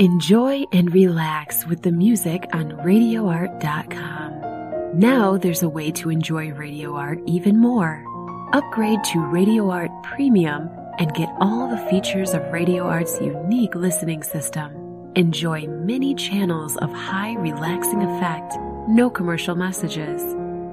Enjoy and relax with the music on RadioArt.com. Now there's a way to enjoy Radio Art even more. Upgrade to Radio Art Premium and get all the features of Radio Art's unique listening system. Enjoy many channels of high relaxing effect, no commercial messages.